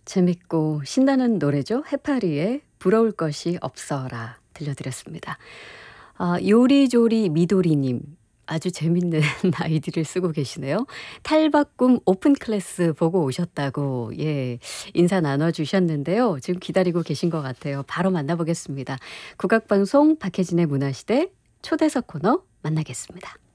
재밌고 신나는 노래죠. 해파리의 부러울 것이 없어라 들려드렸습니다. 요리조리 미도리님 아주 재밌는 아이디를 쓰고 계시네요. 탈바꿈 오픈 클래스 보고 오셨다고 예 인사 나눠 주셨는데요. 지금 기다리고 계신 것 같아요. 바로 만나보겠습니다. 국악방송 박혜진의 문화시대 초대석 코너 만나겠습니다.